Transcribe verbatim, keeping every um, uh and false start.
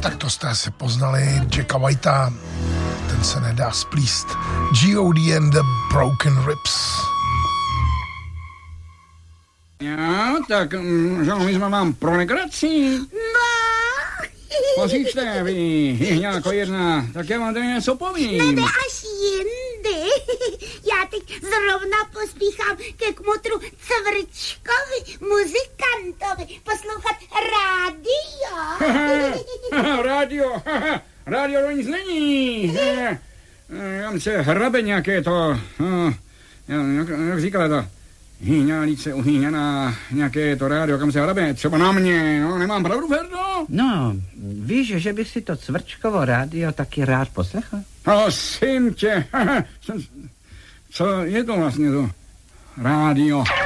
tak to jste asi poznali Jacka Whitea, ten se nedá splíst. G O D and the Broken Ribs. Jo, tak, že my jsme vám pro legraci. No. Posíčte, vy, jako jedna, tak já vám tady něco povím. Nebe až jindy. Já teď zrovna pospíchám ke kmotru Cvrčkovi, muzikantovi, poslouchat rádio. Rádio, rádio to nic není. Tam se hrabe nějaké to, jak, jak říkala to, hýňálice uhýňaná, nějaké to rádio, kam se hrabe, třeba na mě, no, nemám pravdu, Ferdo? No, víš, že bych si to Cvrčkovo rádio taky rád poslechl? Prosím tě, co je to vlastně to rádio?